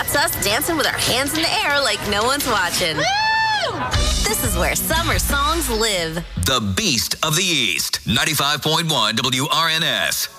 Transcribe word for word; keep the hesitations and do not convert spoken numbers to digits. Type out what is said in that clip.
That's us dancing with our hands in the air like no one's watching. Woo! This is where summer songs live. The Beast of the East, ninety-five point one W R N S.